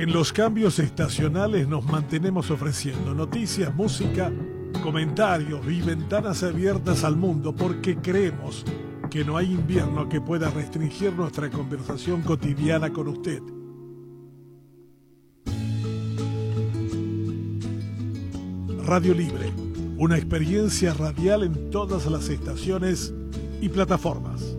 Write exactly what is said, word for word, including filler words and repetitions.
En los cambios estacionales nos mantenemos ofreciendo noticias, música, comentarios y ventanas abiertas al mundo porque creemos que no hay invierno que pueda restringir nuestra conversación cotidiana con usted. Radio Libre, una experiencia radial en todas las estaciones y plataformas.